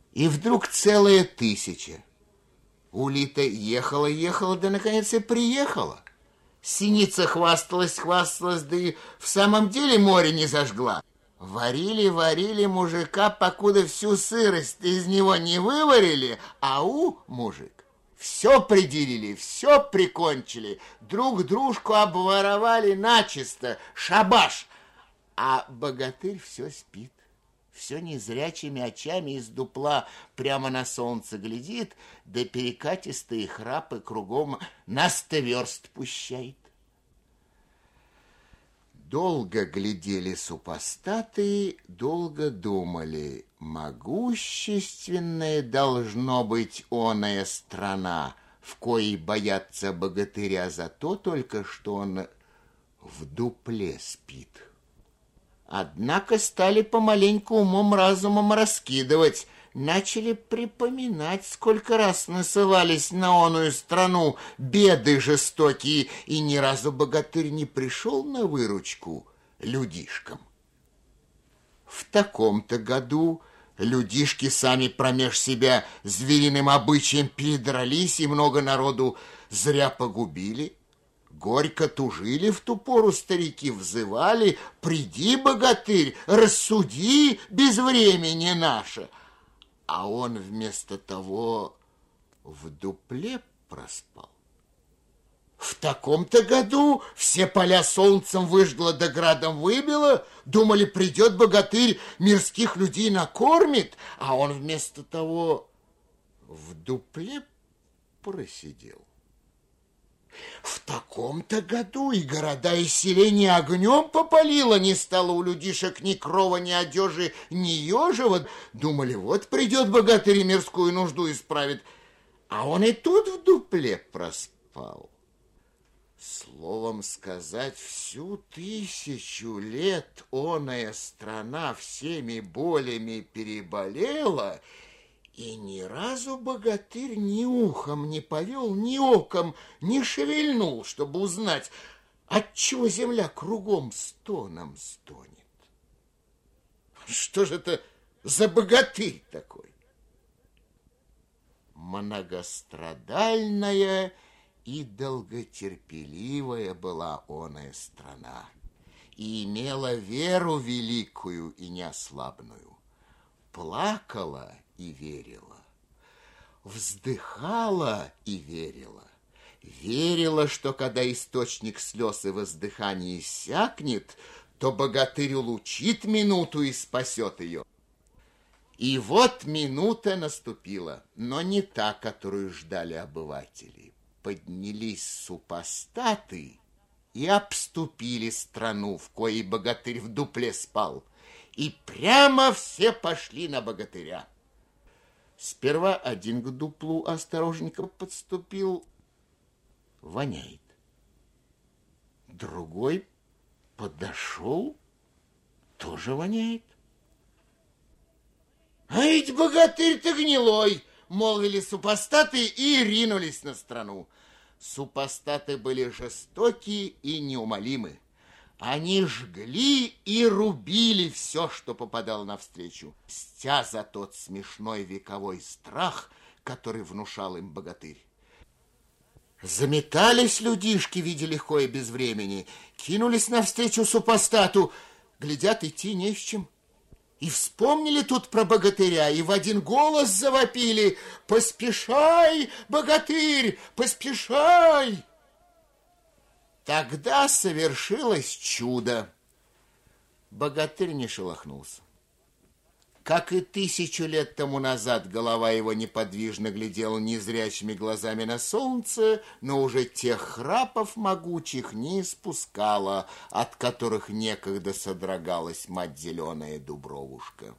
И вдруг целая 1000. Улита ехала, да наконец и приехала. Синица хвасталась, да и в самом деле море не зажгла. Варили мужика, покуда всю сырость из него не выварили, мужик, все приделили, все прикончили, друг дружку обворовали начисто, шабаш. А богатырь все спит, все незрячими очами из дупла прямо на солнце глядит, да перекатистые храпы кругом на 100 верст пущает. Долго глядели супостаты, долго думали, могущественная должно быть оная страна, в коей боятся богатыря за то только, что он в дупле спит. Однако стали помаленьку умом-разумом раскидывать, начали припоминать, сколько раз насылались на оную страну беды жестокие, и ни разу богатырь не пришел на выручку людишкам. В таком-то году людишки сами промеж себя звериным обычаем передрались и много народу зря погубили. Горько тужили в ту пору старики, взывали: приди, богатырь, рассуди, безвремени наше. А он вместо того в дупле проспал. В таком-то году все поля солнцем выжгло да градом выбило, думали, придет богатырь, мирских людей накормит, а он вместо того в дупле просидел. В таком-то году и города, и селения огнем попалило, не стало у людишек ни крова, ни одежи, ни ежева. Думали, вот придет богатырь и мирскую нужду исправит, а он и тут в дупле проспал. Словом сказать, всю 1000 лет оная страна всеми болями переболела, и ни разу богатырь ни ухом не повел, ни оком не шевельнул, чтобы узнать, отчего земля кругом стоном стонет. Что же это за богатырь такой? Многострадальная и долготерпеливая была оная страна, и имела веру великую и неослабную, плакала и верила, вздыхала и верила, верила, что когда источник слез и воздыхания иссякнет, то богатырь улучит минуту и спасет ее. И вот минута наступила, но не та, которую ждали обыватели. Поднялись супостаты и обступили страну, в коей богатырь в дупле спал, и прямо все пошли на богатыря. Сперва один к дуплу осторожненько подступил, воняет. Другой подошел, тоже воняет. А ведь богатырь-то гнилой, молвили супостаты и ринулись на страну. Супостаты были жестоки и неумолимы. Они жгли и рубили все, что попадало навстречу, мстя за тот смешной вековой страх, который внушал им богатырь. Заметались людишки, видя легко и без времени, кинулись навстречу супостату, глядят, идти не с чем. И вспомнили тут про богатыря, и в один голос завопили: «Поспешай, богатырь, поспешай!» Тогда совершилось чудо. Богатырь не шелохнулся. Как и 1000 лет тому назад, голова его неподвижно глядела незрячими глазами на солнце, но уже тех храпов могучих не испускала, от которых некогда содрогалась мать зеленая Дубровушка.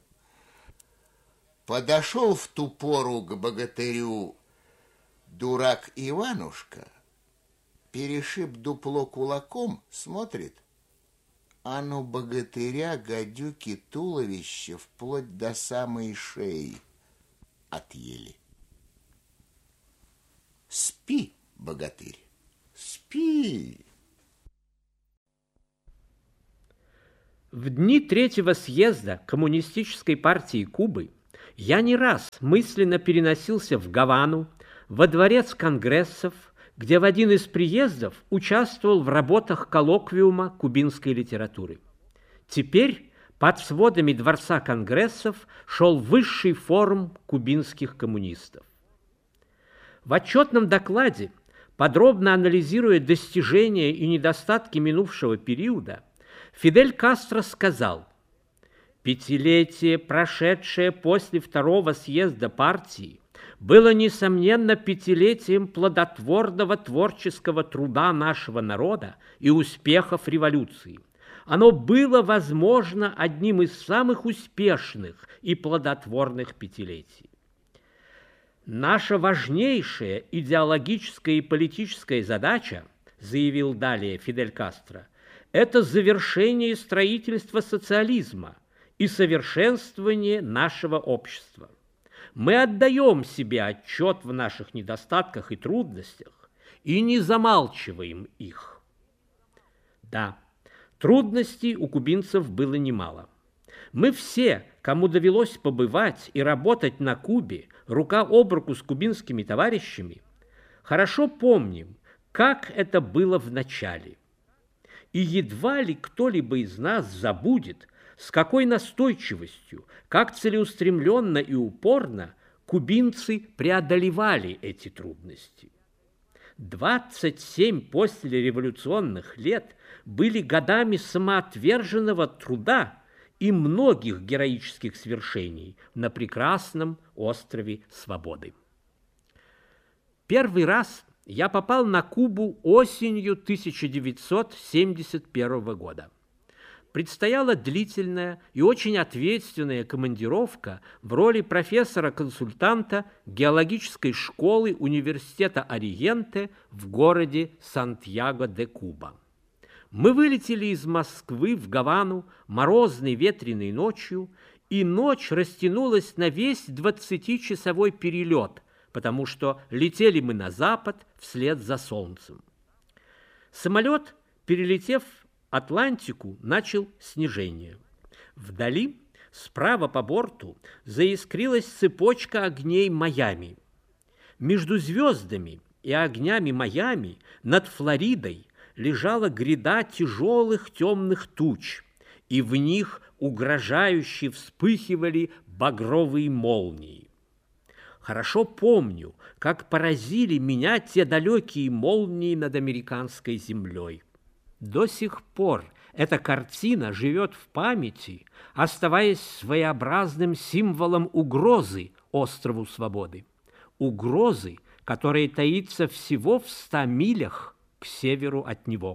Подошел в ту пору к богатырю дурак Иванушка, перешиб дупло кулаком, смотрит, а ну богатыря гадюки туловище вплоть до самой шеи отъели. Спи, богатырь, спи. В дни 3-го съезда Коммунистической партии Кубы Я не раз мысленно переносился в Гавану, во дворец конгрессов, где в один из приездов участвовал в работах коллоквиума кубинской литературы. Теперь под сводами Дворца конгрессов шел высший форум кубинских коммунистов. В отчетном докладе, подробно анализируя достижения и недостатки минувшего периода, Фидель Кастро сказал: «Пятилетие, прошедшее после второго съезда партии, было, несомненно, пятилетием плодотворного творческого труда нашего народа и успехов революции. Оно было, возможно, одним из самых успешных и плодотворных пятилетий. Наша важнейшая идеологическая и политическая задача, заявил далее Фидель Кастро, это завершение строительства социализма и совершенствование нашего общества. Мы отдаем себе отчет в наших недостатках и трудностях и не замалчиваем их». Да, трудностей у кубинцев было немало. Мы все, кому довелось побывать и работать на Кубе рука об руку с кубинскими товарищами, хорошо помним, как это было в начале. И едва ли кто-либо из нас забудет, с какой настойчивостью, как целеустремленно и упорно кубинцы преодолевали эти трудности. 27 послереволюционных лет были годами самоотверженного труда и многих героических свершений на прекрасном острове Свободы. Первый раз я попал на Кубу осенью 1971 года. Предстояла длительная и очень ответственная командировка в роли профессора-консультанта геологической школы университета Ориенте в городе Сантьяго-де-Куба. Мы вылетели из Москвы в Гавану морозной ветреной ночью, и ночь растянулась на весь 20-часовой перелет, потому что летели мы на запад вслед за солнцем. Самолет, перелетев Атлантику, начал снижение. Вдали, справа по борту, заискрилась цепочка огней Майами. Между звездами и огнями Майами над Флоридой лежала гряда тяжелых темных туч, и в них угрожающе вспыхивали багровые молнии. Хорошо помню, как поразили меня те далекие молнии над американской землей. До сих пор эта картина живет в памяти, оставаясь своеобразным символом угрозы острову Свободы. Угрозы, которая таится всего в 100 милях к северу от него.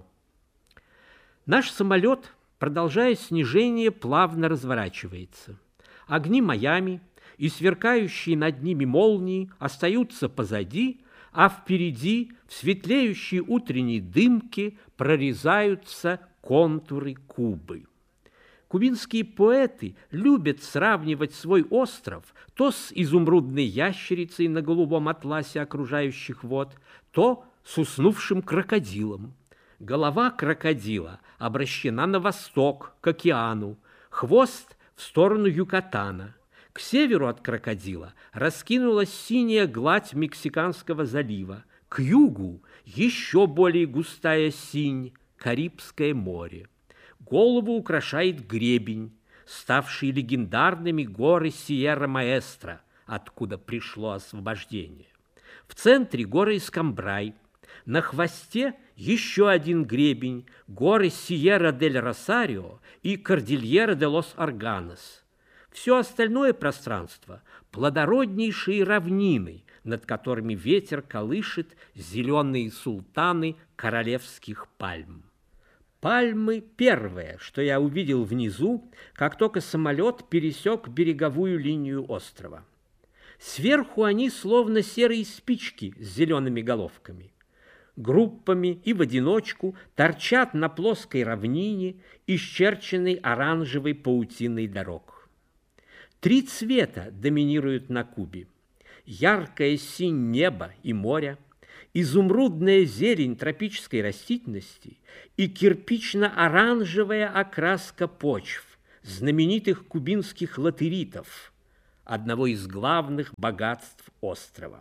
Наш самолет, продолжая снижение, плавно разворачивается. Огни Майами и сверкающие над ними молнии остаются позади, а впереди в светлеющей утренней дымке прорезаются контуры Кубы. Кубинские поэты любят сравнивать свой остров то с изумрудной ящерицей на голубом атласе окружающих вод, то с уснувшим крокодилом. Голова крокодила обращена на восток, к океану, хвост в сторону Юкатана. К северу от крокодила раскинулась синяя гладь Мексиканского залива, к югу еще более густая синь, Карибское море. Голову украшает гребень, ставший легендарными горы Сьерра-Маэстро, откуда пришло освобождение. В центре горы Эскамбрай, на хвосте еще один гребень, горы Сьерра-дель-Росарио и Кордильера-де-Лос-Арганос. Все остальное пространство – плодороднейшие равнины, над которыми ветер колышет зеленые султаны королевских пальм. Пальмы – первое, что я увидел внизу, как только самолет пересек береговую линию острова. Сверху они словно серые спички с зелеными головками. Группами и в одиночку торчат на плоской равнине, исчерченной оранжевой паутиной дорог. 3 цвета доминируют на Кубе: яркая синь неба и моря, изумрудная зелень тропической растительности и кирпично-оранжевая окраска почв, знаменитых кубинских латеритов, одного из главных богатств острова.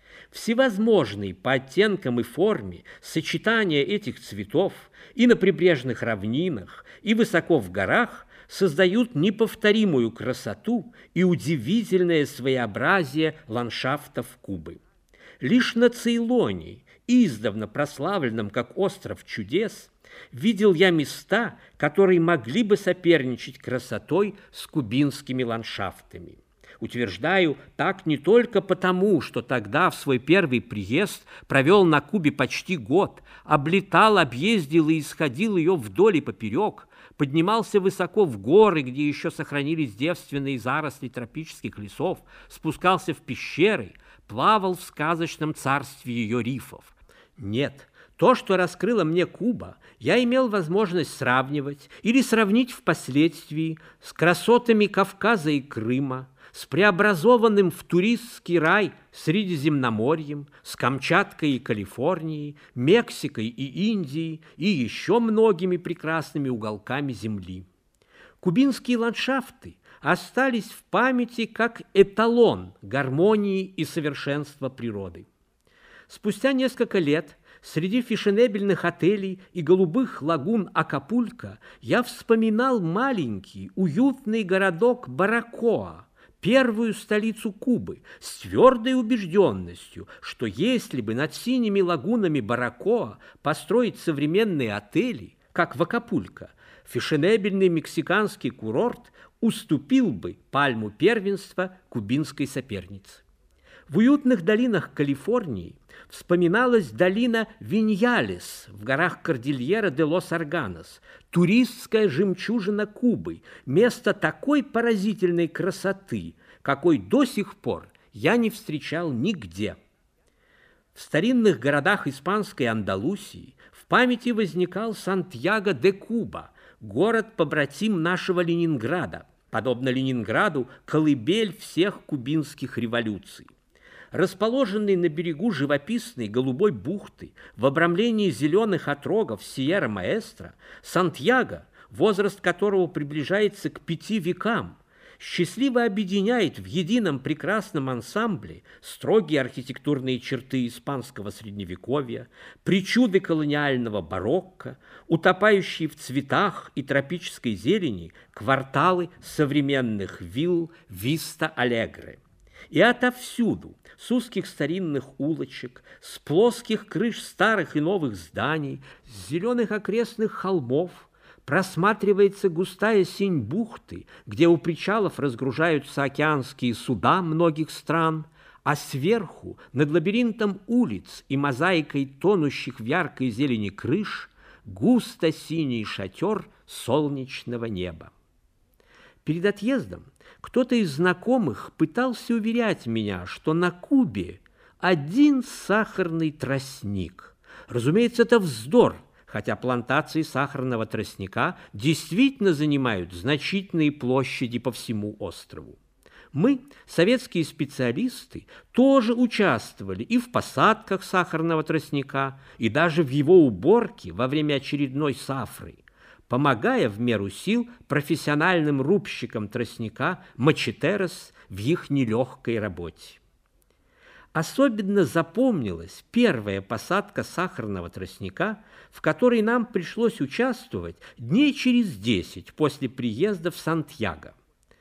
Всевозможные по оттенкам и форме сочетания этих цветов и на прибрежных равнинах, и высоко в горах создают неповторимую красоту и удивительное своеобразие ландшафтов Кубы. Лишь на Цейлоне, издавна прославленном как остров чудес, видел я места, которые могли бы соперничать красотой с кубинскими ландшафтами. Утверждаю так не только потому, что тогда в свой первый приезд провел на Кубе почти год, облетал, объездил и исходил ее вдоль и поперек, поднимался высоко в горы, где еще сохранились девственные заросли тропических лесов, спускался в пещеры, плавал в сказочном царстве ее рифов. Нет, то, что раскрыла мне Куба, я имел возможность сравнивать или сравнить впоследствии с красотами Кавказа и Крыма, с преобразованным в туристский рай Средиземноморьем, с Камчаткой и Калифорнией, Мексикой и Индией и еще многими прекрасными уголками земли. Кубинские ландшафты остались в памяти как эталон гармонии и совершенства природы. Спустя несколько лет среди фешенебельных отелей и голубых лагун Акапулько я вспоминал маленький, уютный городок Баракоа, первую столицу Кубы, с твердой убежденностью, что если бы над синими лагунами Баракоа построить современные отели, как в Акапулько, фешенебельный мексиканский курорт уступил бы пальму первенства кубинской сопернице. В уютных долинах Калифорнии вспоминалась долина Виньялес в горах Кордильера де Лос-Арганос, туристская жемчужина Кубы, место такой поразительной красоты, какой до сих пор я не встречал нигде. В старинных городах испанской Андалусии в памяти возникал Сантьяго де Куба, город-побратим нашего Ленинграда, подобно Ленинграду, колыбель всех кубинских революций. Расположенный на берегу живописной голубой бухты в обрамлении зеленых отрогов Сьерра-Маэстро, Сантьяго, возраст которого приближается к 5 векам, счастливо объединяет в едином прекрасном ансамбле строгие архитектурные черты испанского средневековья, причуды колониального барокко, утопающие в цветах и тропической зелени кварталы современных вилл Виста-Алегре. И отовсюду, с узких старинных улочек, с плоских крыш старых и новых зданий, с зеленых окрестных холмов, просматривается густая синь бухты, где у причалов разгружаются океанские суда многих стран, а сверху, над лабиринтом улиц и мозаикой тонущих в яркой зелени крыш, густо синий шатер солнечного неба. Перед отъездом кто-то из знакомых пытался уверять меня, что на Кубе один сахарный тростник. Разумеется, это вздор, хотя плантации сахарного тростника действительно занимают значительные площади по всему острову. Мы, советские специалисты, тоже участвовали и в посадках сахарного тростника, и даже в его уборке во время очередной сафры, помогая в меру сил профессиональным рубщикам тростника мачетерос в их нелегкой работе. Особенно запомнилась первая посадка сахарного тростника, в которой нам пришлось участвовать дней через 10 после приезда в Сантьяго.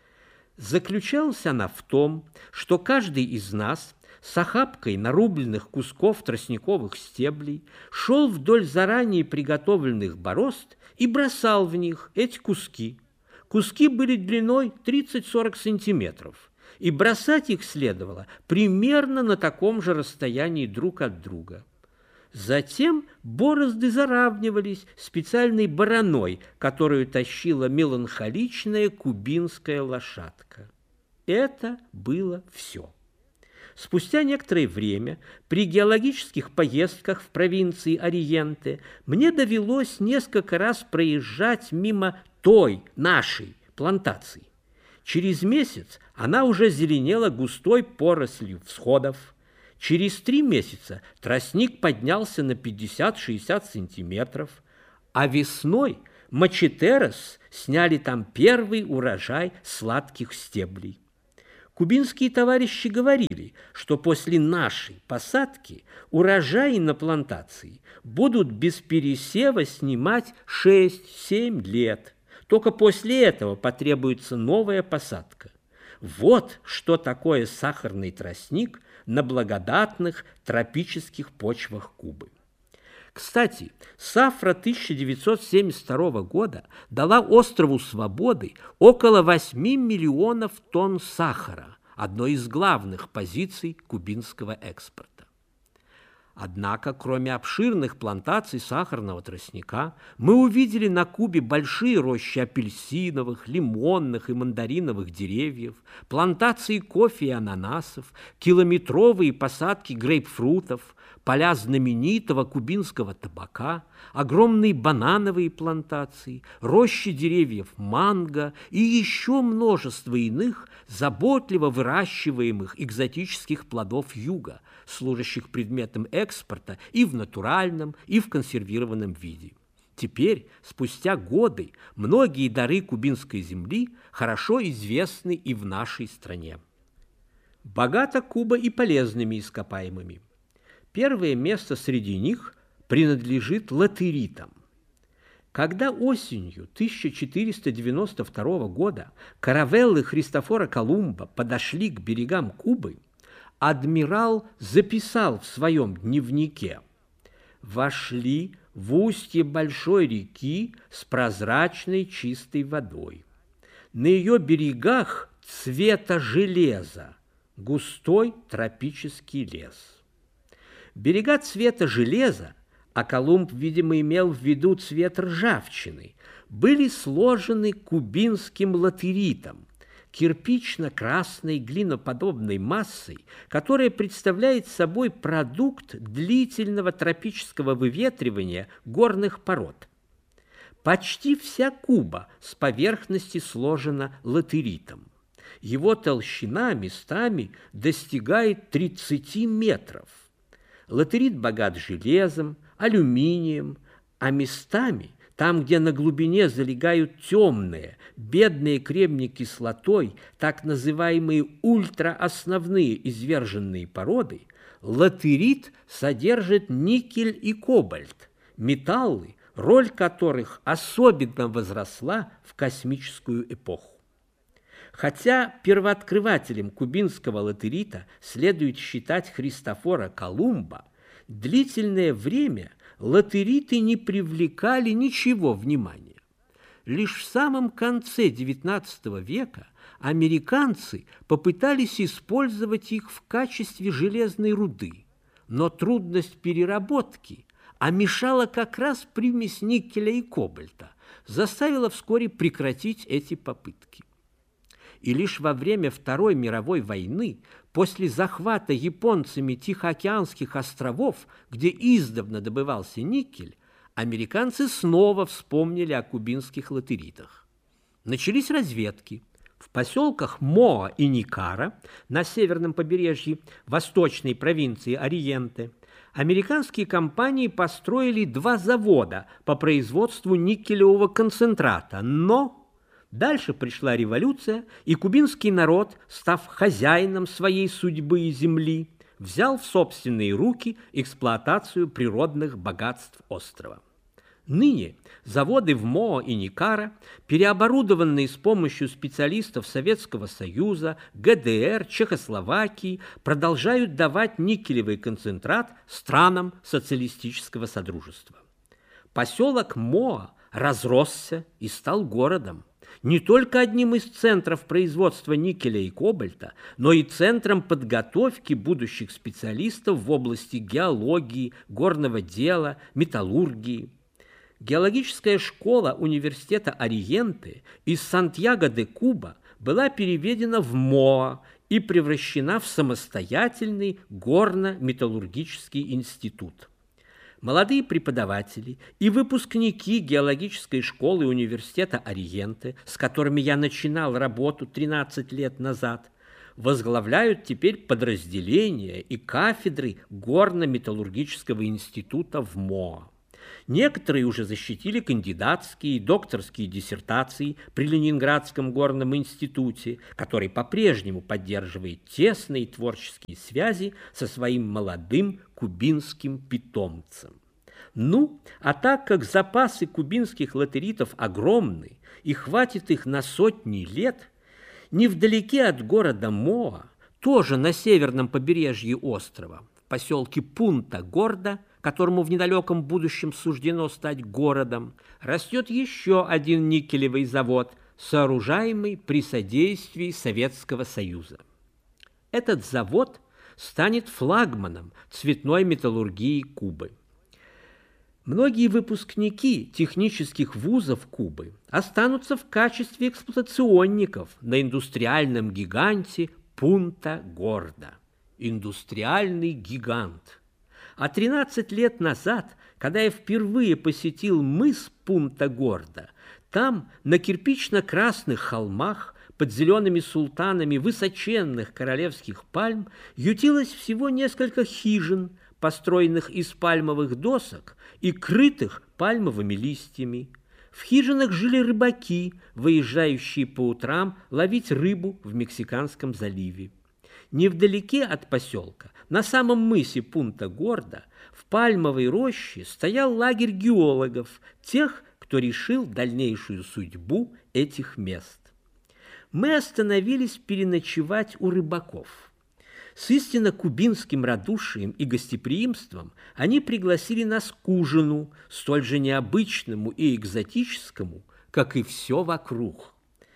Заключалась она в том, что каждый из нас с охапкой нарубленных кусков тростниковых стеблей шел вдоль заранее приготовленных борозд и бросал в них эти куски. Куски были длиной 30-40 сантиметров, и бросать их следовало примерно на таком же расстоянии друг от друга. Затем борозды заравнивались специальной бараной, которую тащила меланхоличная кубинская лошадка. Это было все. Спустя некоторое время при геологических поездках в провинции Ориенте мне довелось несколько раз проезжать мимо той нашей плантации. Через месяц она уже зеленела густой порослью всходов. Через 3 месяца тростник поднялся на 50-60 сантиметров, а весной мачетерос сняли там первый урожай сладких стеблей. Кубинские товарищи говорили, что после нашей посадки урожаи на плантации будут без пересева снимать 6-7 лет. Только после этого потребуется новая посадка. Вот что такое сахарный тростник на благодатных тропических почвах Кубы. Кстати, Сафра 1972 года дала острову Свободы около 8 миллионов тонн сахара, одной из главных позиций кубинского экспорта. Однако, кроме обширных плантаций сахарного тростника, мы увидели на Кубе большие рощи апельсиновых, лимонных и мандариновых деревьев, плантации кофе и ананасов, километровые посадки грейпфрутов, поля знаменитого кубинского табака, огромные банановые плантации, рощи деревьев манго и еще множество иных заботливо выращиваемых экзотических плодов юга, служащих предметом экспорта и в натуральном, и в консервированном виде. Теперь, спустя годы, многие дары кубинской земли хорошо известны и в нашей стране. Богата Куба и полезными ископаемыми. Первое место среди них принадлежит латеритам. Когда осенью 1492 года каравеллы Христофора Колумба подошли к берегам Кубы, адмирал записал в своем дневнике: «Вошли в устье большой реки с прозрачной чистой водой. На ее берегах цвета железа, густой тропический лес». Берега цвета железа, а Колумб, видимо, имел в виду цвет ржавчины, были сложены кубинским латеритом, кирпично-красной глиноподобной массой, которая представляет собой продукт длительного тропического выветривания горных пород. Почти вся Куба с поверхности сложена латеритом. Его толщина местами достигает 30 метров. Латерит богат железом, алюминием, а местами, там, где на глубине залегают темные, бедные кремний кислотой, так называемые ультраосновные изверженные породы, латерит содержит никель и кобальт, металлы, роль которых особенно возросла в космическую эпоху. Хотя первооткрывателем кубинского латерита следует считать Христофора Колумба, длительное время латериты не привлекали ничего внимания. Лишь в самом конце XIX века американцы попытались использовать их в качестве железной руды, но трудность переработки, а мешала как раз примесь никеля и кобальта, заставила вскоре прекратить эти попытки. И лишь во время Второй мировой войны, после захвата японцами Тихоокеанских островов, где издавна добывался никель, американцы снова вспомнили о кубинских латеритах. Начались разведки. В поселках Моа и Никара на северном побережье восточной провинции Ориенте американские компании построили 2 завода по производству никелевого концентрата, но дальше пришла революция, и кубинский народ, став хозяином своей судьбы и земли, взял в собственные руки эксплуатацию природных богатств острова. Ныне заводы в Моа и Никара, переоборудованные с помощью специалистов Советского Союза, ГДР, Чехословакии, продолжают давать никелевый концентрат странам социалистического содружества. Поселок Моа разросся и стал городом. Не только одним из центров производства никеля и кобальта, но и центром подготовки будущих специалистов в области геологии, горного дела, металлургии. Геологическая школа университета Ориенте из Сантьяго-де-Куба была переведена в Моа и превращена в самостоятельный горно-металлургический институт. Молодые преподаватели и выпускники геологической школы университета Ориенте, с которыми я начинал работу 13 лет назад, возглавляют теперь подразделения и кафедры горно-металлургического института в Моа. Некоторые уже защитили кандидатские и докторские диссертации при Ленинградском горном институте, который по-прежнему поддерживает тесные творческие связи со своим молодым кубинским питомцем. Ну, а так как запасы кубинских латеритов огромны и хватит их на сотни лет, невдалеке от города Моа, тоже на северном побережье острова, в поселке Пунта-Горда, которому в недалеком будущем суждено стать городом, растет еще один никелевый завод, сооружаемый при содействии Советского Союза. Этот завод станет флагманом цветной металлургии Кубы. Многие выпускники технических вузов Кубы останутся в качестве эксплуатационников на индустриальном гиганте Пунта-Горда. Индустриальный гигант. А 13 лет назад, когда я впервые посетил мыс Пунта-Горда, там, на кирпично-красных холмах, под зелеными султанами высоченных королевских пальм, ютилось всего несколько хижин, построенных из пальмовых досок и крытых пальмовыми листьями. В хижинах жили рыбаки, выезжающие по утрам ловить рыбу в Мексиканском заливе. Невдалеке от поселка, на самом мысе Пунта-Горда, в пальмовой роще стоял лагерь геологов, тех, кто решил дальнейшую судьбу этих мест. Мы остановились переночевать у рыбаков. С истинно кубинским радушием и гостеприимством они пригласили нас к ужину, столь же необычному и экзотическому, как и все вокруг.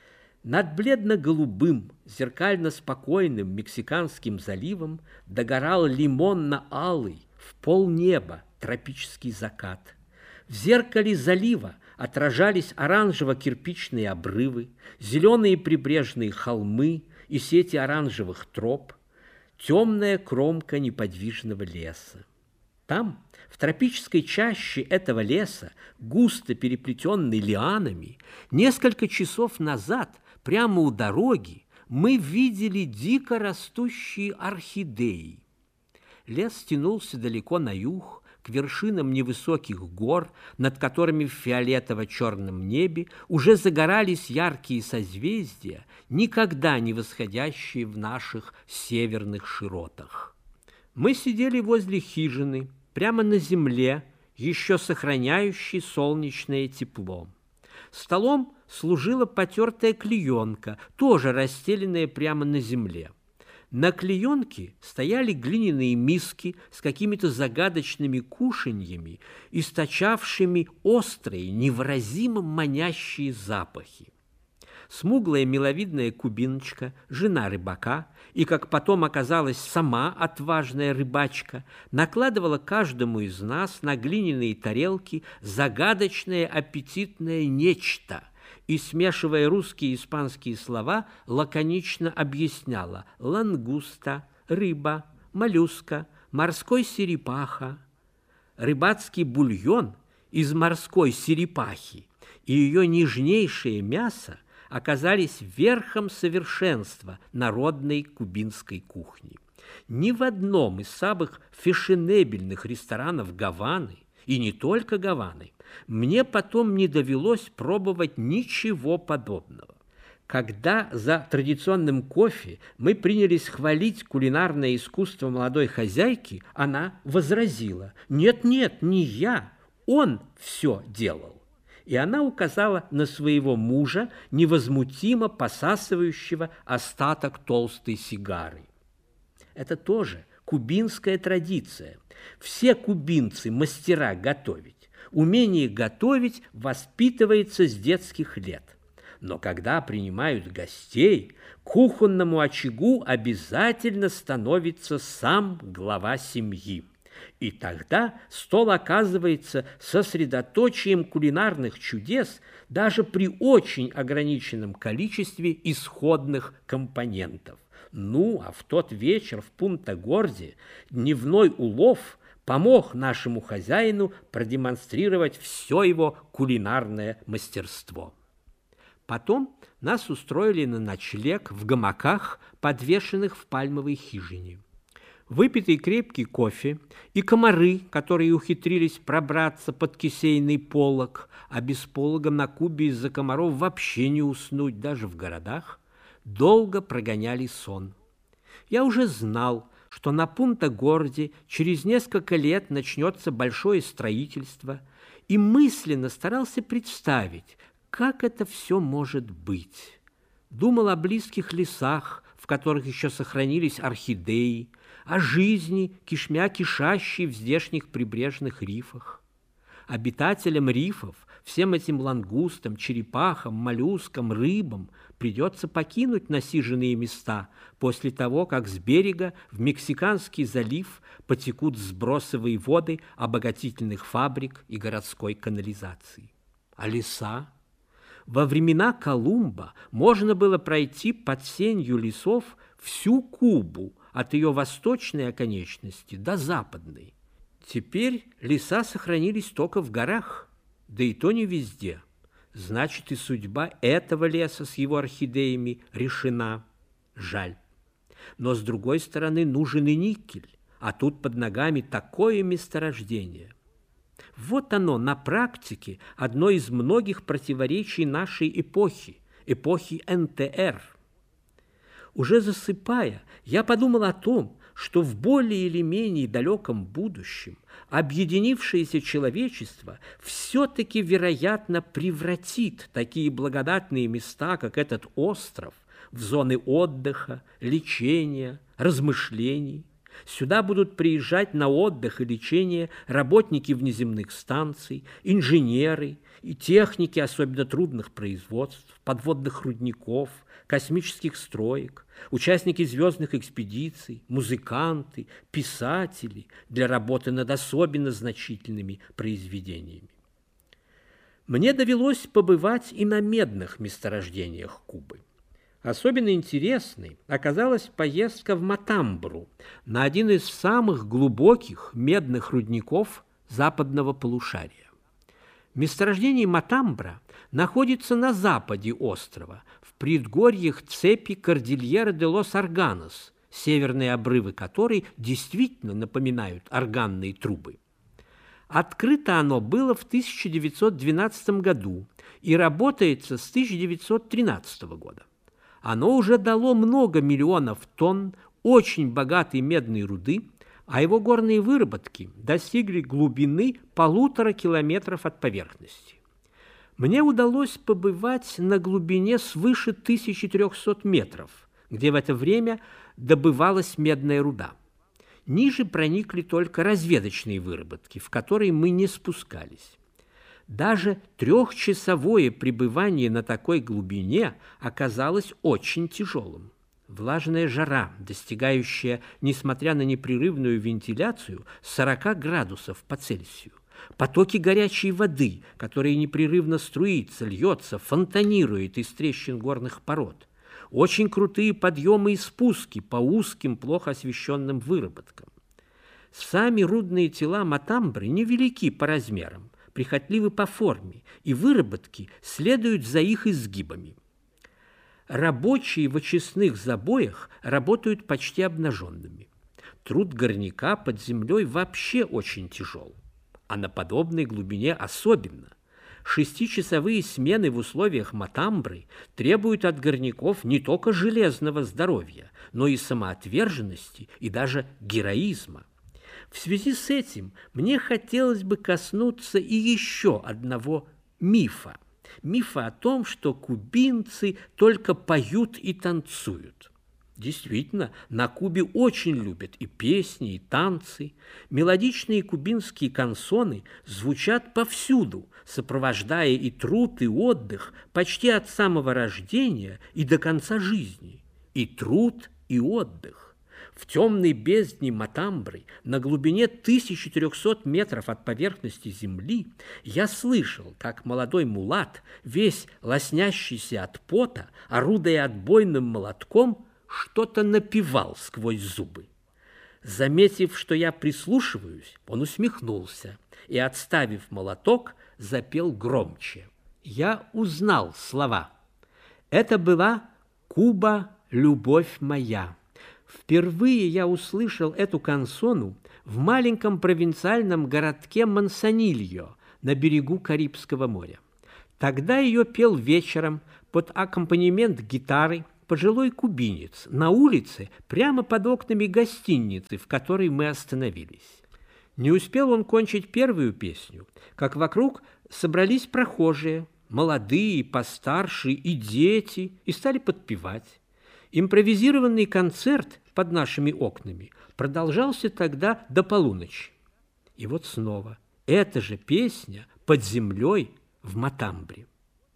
Над бледно-голубым, зеркально-спокойным Мексиканским заливом догорал лимонно-алый в полнеба тропический закат. В зеркале залива отражались оранжево-кирпичные обрывы, зеленые прибрежные холмы и сети оранжевых троп, темная кромка неподвижного леса. Там, в тропической чаще этого леса, густо переплетенной лианами, несколько часов назад, прямо у дороги, мы видели дико растущие орхидеи. Лес тянулся далеко на юг, к вершинам невысоких гор, над которыми в фиолетово-черном небе уже загорались яркие созвездия, никогда не восходящие в наших северных широтах. Мы сидели возле хижины, прямо на земле, еще сохраняющей солнечное тепло. Столом служила потертая клеенка, тоже расстеленная прямо на земле. На клеенке стояли глиняные миски с какими-то загадочными кушаньями, источавшими острые, невыразимо манящие запахи. Смуглая миловидная кубиночка, жена рыбака, и, как потом оказалась, сама отважная рыбачка, накладывала каждому из нас на глиняные тарелки загадочное аппетитное нечто и, смешивая русские и испанские слова, лаконично объясняла: лангуста, рыба, моллюска, морской серепаха. Рыбацкий бульон из морской серепахи и ее нежнейшее мясо оказались верхом совершенства народной кубинской кухни. Ни в одном из самых фешенебельных ресторанов Гаваны, и не только Гаваны, мне потом не довелось пробовать ничего подобного. Когда за традиционным кофе мы принялись хвалить кулинарное искусство молодой хозяйки, она возразила: «Нет-нет, не я, он все делал». И она указала на своего мужа, невозмутимо посасывающего остаток толстой сигары. Это тоже кубинская традиция. Все кубинцы мастера готовить. Умение готовить воспитывается с детских лет. Но когда принимают гостей, к кухонному очагу обязательно становится сам глава семьи. И тогда стол оказывается сосредоточием кулинарных чудес даже при очень ограниченном количестве исходных компонентов. Ну, а в тот вечер в Пунта-Горде дневной улов помог нашему хозяину продемонстрировать все его кулинарное мастерство. Потом нас устроили на ночлег в гамаках, подвешенных в пальмовой хижине. Выпитый крепкий кофе и комары, которые ухитрились пробраться под кисейный полог, а без полога на Кубе из-за комаров вообще не уснуть даже в городах, долго прогоняли сон. Я уже знал, что на Пунта-Горде через несколько лет начнется большое строительство, и мысленно старался представить, как это все может быть. Думал о близких лесах, в которых еще сохранились орхидеи, о жизни, кишмя кишащей в здешних прибрежных рифах. Обитателям рифов, всем этим лангустам, черепахам, моллюскам, рыбам придется покинуть насиженные места после того, как с берега в Мексиканский залив потекут сбросовые воды обогатительных фабрик и городской канализации. А леса? Во времена Колумба можно было пройти под сенью лесов всю Кубу, от ее восточной оконечности до западной. Теперь леса сохранились только в горах, да и то не везде. Значит, и судьба этого леса с его орхидеями решена. Жаль. Но, с другой стороны, нужен и никель, а тут под ногами такое месторождение. Вот оно, на практике, одно из многих противоречий нашей эпохи НТР. Уже засыпая, я подумал о том, что в более или менее далеком будущем объединившееся человечество все-таки, вероятно, превратит такие благодатные места, как этот остров, в зоны отдыха, лечения, размышлений. Сюда будут приезжать на отдых и лечение работники внеземных станций, инженеры и техники особенно трудных производств, подводных рудников, космических строек, участники звездных экспедиций, музыканты, писатели для работы над особенно значительными произведениями. Мне довелось побывать и на медных месторождениях Кубы. Особенно интересной оказалась поездка в Матамбру, на один из самых глубоких медных рудников западного полушария. Месторождение Матамбра находится на западе острова, в предгорьях цепи Кордильера-де-лос-Арганос, северные обрывы которой действительно напоминают органные трубы. Открыто оно было в 1912 году и работается с 1913 года. Оно уже дало много миллионов тонн очень богатой медной руды, а его горные выработки достигли глубины 1,5 километров от поверхности. Мне удалось побывать на глубине свыше 1300 метров, где в это время добывалась медная руда. Ниже проникли только разведочные выработки, в которые мы не спускались. Даже трехчасовое пребывание на такой глубине оказалось очень тяжелым. Влажная жара, достигающая, несмотря на непрерывную вентиляцию, 40 градусов по Цельсию. Потоки горячей воды, которые непрерывно струится, льется, фонтанирует из трещин горных пород. Очень крутые подъемы и спуски по узким, плохо освещенным выработкам. Сами рудные тела Матамбры невелики по размерам, прихотливы по форме, и выработки следуют за их изгибами. Рабочие в очистных забоях работают почти обнаженными. Труд горняка под землей вообще очень тяжел, а на подобной глубине особенно. 6-часовые смены в условиях Матамбры требуют от горняков не только железного здоровья, но и самоотверженности и даже героизма. В связи с этим мне хотелось бы коснуться и еще одного мифа. Мифа о том, что кубинцы только поют и танцуют. Действительно, на Кубе очень любят и песни, и танцы. Мелодичные кубинские кансоны звучат повсюду, сопровождая и труд, и отдых почти от самого рождения и до конца жизни. И труд, и отдых. В темной бездне Матамбры, на глубине 1400 метров от поверхности земли, я слышал, как молодой мулат, весь лоснящийся от пота, орудуя отбойным молотком, что-то напевал сквозь зубы. Заметив, что я прислушиваюсь, он усмехнулся и, отставив молоток, запел громче. Я узнал слова. Это была «Куба, любовь моя». Впервые я услышал эту кансону в маленьком провинциальном городке Мансанильо на берегу Карибского моря. Тогда ее пел вечером под аккомпанемент гитары пожилой кубинец на улице прямо под окнами гостиницы, в которой мы остановились. Не успел он кончить первую песню, как вокруг собрались прохожие, молодые, постарше и дети, и стали подпевать. Импровизированный концерт под нашими окнами продолжался тогда до полуночи. И вот снова эта же песня под землей в Матамбре.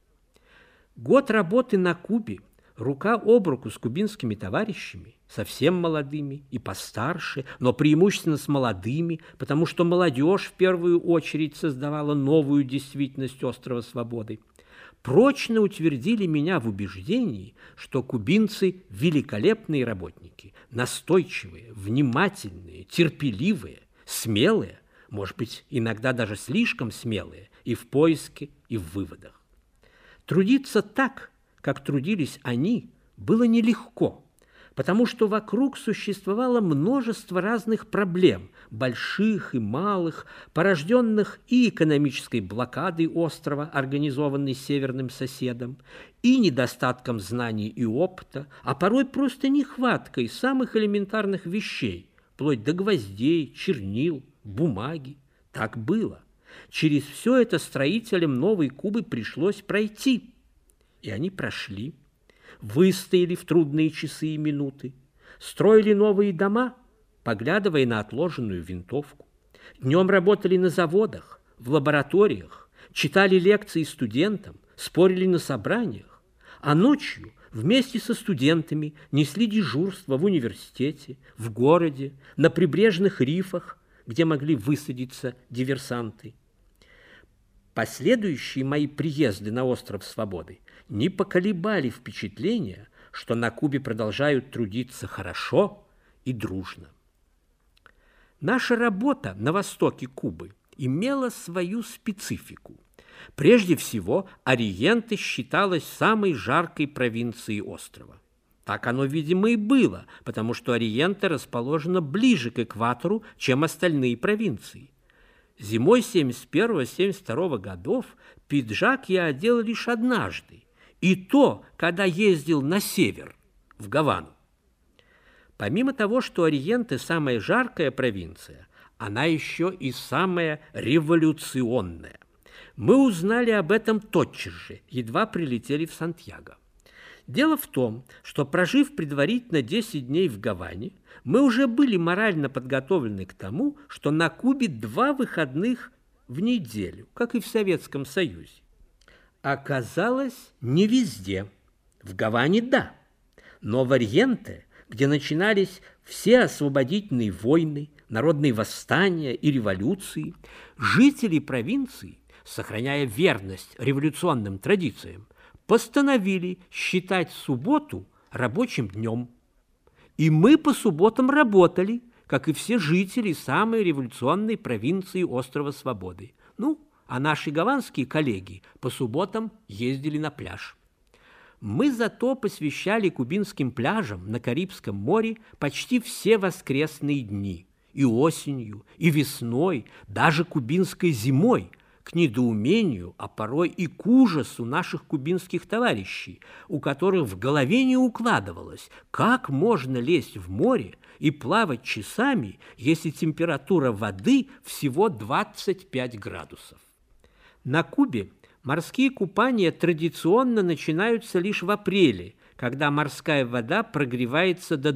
Год работы на Кубе, рука об руку с кубинскими товарищами, совсем молодыми и постарше, но преимущественно с молодыми, потому что молодежь в первую очередь создавала новую действительность острова Свободы, прочно утвердили меня в убеждении, что кубинцы – великолепные работники, настойчивые, внимательные, терпеливые, смелые, может быть, иногда даже слишком смелые и в поиске, и в выводах. Трудиться так, как трудились они, было нелегко, потому что вокруг существовало множество разных проблем, больших и малых, порожденных и экономической блокадой острова, организованной северным соседом, и недостатком знаний и опыта, а порой просто нехваткой самых элементарных вещей, вплоть до гвоздей, чернил, бумаги. Так было. Через все это строителям Новой Кубы пришлось пройти. И они прошли, выстояли в трудные часы и минуты, строили новые дома, поглядывая на отложенную винтовку. Днем работали на заводах, в лабораториях, читали лекции студентам, спорили на собраниях, а ночью вместе со студентами несли дежурство в университете, в городе, на прибрежных рифах, где могли высадиться диверсанты. Последующие мои приезды на остров Свободы не поколебали впечатления, что на Кубе продолжают трудиться хорошо и дружно. Наша работа на востоке Кубы имела свою специфику. Прежде всего, Ориенте считалась самой жаркой провинцией острова. Так оно, видимо, и было, потому что Ориенте расположена ближе к экватору, чем остальные провинции. Зимой 71-72 годов пиджак я одел лишь однажды, и то, когда ездил на север, в Гавану. Помимо того, что Ориенте самая жаркая провинция, она еще и самая революционная. Мы узнали об этом тотчас же, едва прилетели в Сантьяго. Дело в том, что, прожив предварительно 10 дней в Гаване, мы уже были морально подготовлены к тому, что на Кубе 2 выходных в неделю, как и в Советском Союзе. Оказалось, не везде. В Гаване – да, но в Ориенте, где начинались все освободительные войны, народные восстания и революции, жители провинции, сохраняя верность революционным традициям, постановили считать субботу рабочим днем. И мы по субботам работали, как и все жители самой революционной провинции острова Свободы. А наши гаванские коллеги по субботам ездили на пляж. Мы зато посвящали кубинским пляжам на Карибском море почти все воскресные дни. И осенью, и весной, даже кубинской зимой, к недоумению, а порой и к ужасу наших кубинских товарищей, у которых в голове не укладывалось, как можно лезть в море и плавать часами, если температура воды всего 25 градусов. На Кубе морские купания традиционно начинаются лишь в апреле, когда морская вода прогревается до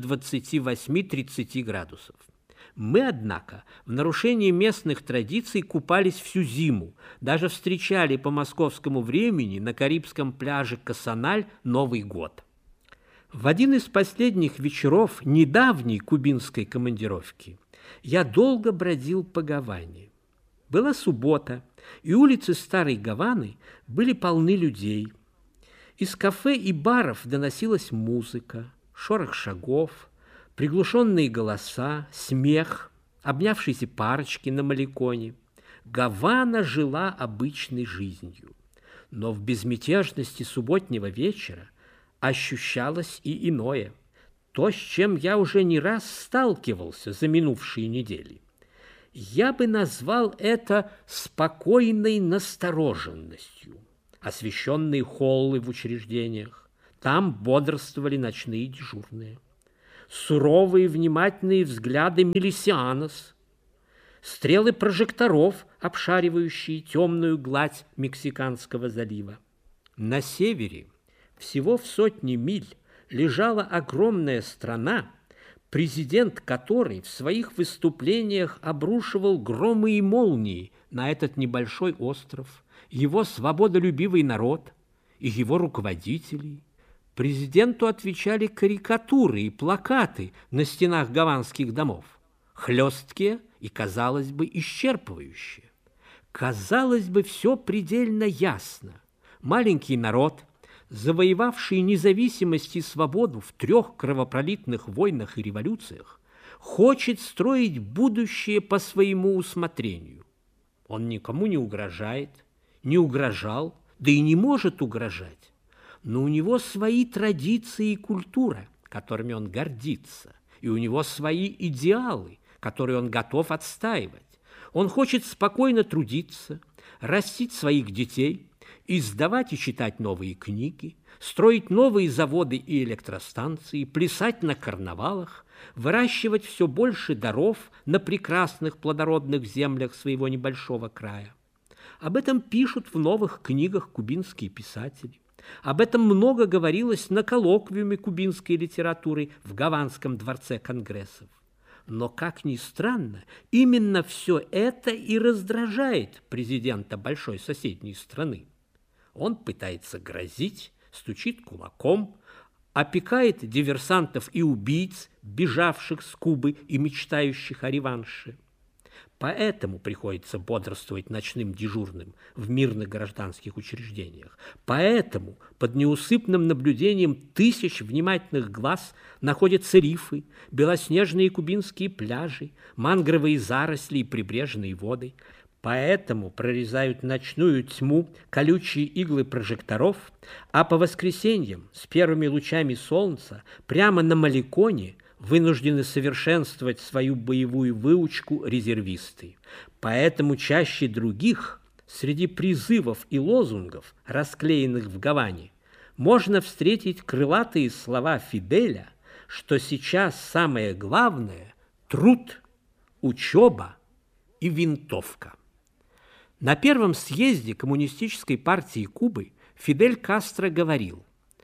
28-30 градусов. Мы, однако, в нарушении местных традиций купались всю зиму, даже встречали по московскому времени на карибском пляже Касаналь Новый год. В один из последних вечеров недавней кубинской командировки я долго бродил по Гаване. Была суббота, и улицы старой Гаваны были полны людей. Из кафе и баров доносилась музыка, шорох шагов, приглушенные голоса, смех, обнявшиеся парочки на Маликоне. Гавана жила обычной жизнью, но в безмятежности субботнего вечера ощущалось и иное. то, с чем я уже не раз сталкивался за минувшие недели. Я бы назвал это спокойной настороженностью. Освещенные холлы в учреждениях, там бодрствовали ночные дежурные. Суровые внимательные взгляды милисианос, стрелы прожекторов, обшаривающие темную гладь Мексиканского залива. На севере, всего в сотни миль, лежала огромная страна, президент которой в своих выступлениях обрушивал громы и молнии на этот небольшой остров, его свободолюбивый народ и его руководителей. Президенту отвечали карикатуры и плакаты на стенах гаванских домов, хлесткие и, казалось бы, исчерпывающие. Казалось бы, все предельно ясно. Маленький народ, завоевавший независимость и свободу в 3 кровопролитных войнах и революциях, хочет строить будущее по своему усмотрению. Он никому не угрожает, не угрожал, да и не может угрожать. Но у него свои традиции и культура, которыми он гордится, и у него свои идеалы, которые он готов отстаивать. Он хочет спокойно трудиться, растить своих детей, издавать и читать новые книги, строить новые заводы и электростанции, плясать на карнавалах, выращивать все больше даров на прекрасных плодородных землях своего небольшого края. Об этом пишут в новых книгах кубинские писатели. Об этом много говорилось на коллоквиуме кубинской литературы в Гаванском дворце конгрессов. Но, как ни странно, именно все это и раздражает президента большой соседней страны. Он пытается грозить, стучит кулаком, опекает диверсантов и убийц, бежавших с Кубы и мечтающих о реванше. Поэтому приходится бодрствовать ночным дежурным в мирных гражданских учреждениях. Поэтому под неусыпным наблюдением тысяч внимательных глаз находятся рифы, белоснежные кубинские пляжи, мангровые заросли и прибрежные воды. Поэтому прорезают ночную тьму колючие иглы прожекторов, а по воскресеньям с первыми лучами солнца прямо на Маликоне вынуждены совершенствовать свою боевую выучку резервисты. Поэтому чаще других среди призывов и лозунгов, расклеенных в Гаване, можно встретить крылатые слова Фиделя, что сейчас самое главное – труд, учеба и винтовка. На первом съезде Коммунистической партии Кубы Фидель Кастро говорил: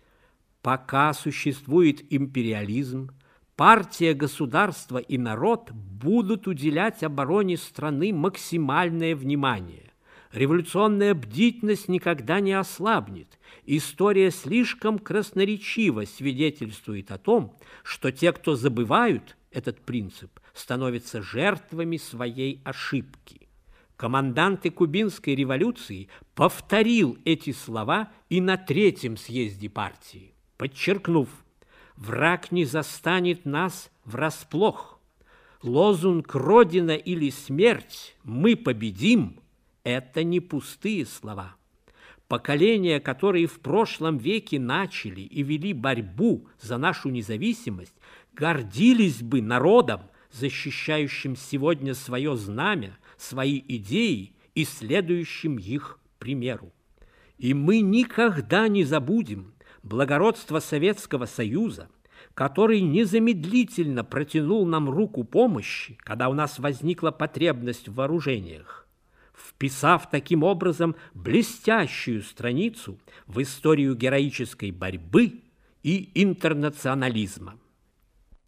«Пока существует империализм, партия, государство и народ будут уделять обороне страны максимальное внимание. Революционная бдительность никогда не ослабнет. История слишком красноречиво свидетельствует о том, что те, кто забывают этот принцип, становятся жертвами своей ошибки». Командант кубинской революции повторил эти слова и на 3-м съезде партии, подчеркнув: «Враг не застанет нас врасплох. Лозунг «Родина или смерть, мы победим» – это не пустые слова. Поколения, которые в прошлом веке начали и вели борьбу за нашу независимость, гордились бы народом, защищающим сегодня свое знамя, свои идеи и следующим их примеру. И мы никогда не забудем благородство Советского Союза, который незамедлительно протянул нам руку помощи, когда у нас возникла потребность в вооружениях, вписав таким образом блестящую страницу в историю героической борьбы и интернационализма.